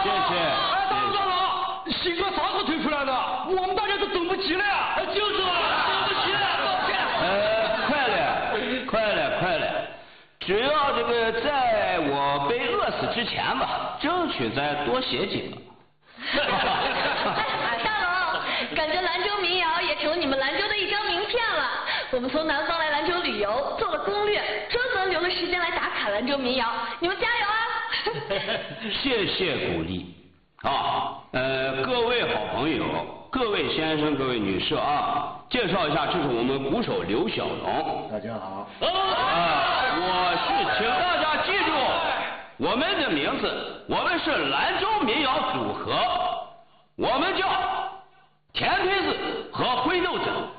谢谢。 哎，大佬，新歌啥时候推出来的？我们大家都等不及了呀！ 就是啊，等不及了，抱歉。 快了，只要这个在我被饿死之前吧，争取再多写几个。 大佬，感觉兰州民谣也成了你们兰州的一张名片了。我们从南方来兰州旅游，做了攻略，专门留了时间来打卡兰州民谣。你们加油啊！ 谢谢鼓励啊！各位好朋友，各位先生，各位女士啊，介绍一下，这是我们鼓手刘小龙。 大家好。 我是请大家记住我们的名字，我们是兰州民谣组合，我们叫甜胚子和灰豆子。